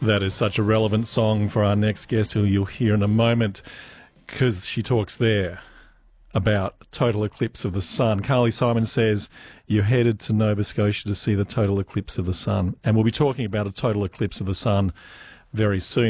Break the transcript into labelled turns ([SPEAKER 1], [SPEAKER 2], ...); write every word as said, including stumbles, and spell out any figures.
[SPEAKER 1] That is such a relevant song for our next guest, who you'll hear in a moment, because she talks there about total eclipse of the sun. Carly Simon says you're headed to Nova Scotia to see the total eclipse of the sun, and we'll be talking about a total eclipse of the sun very soon.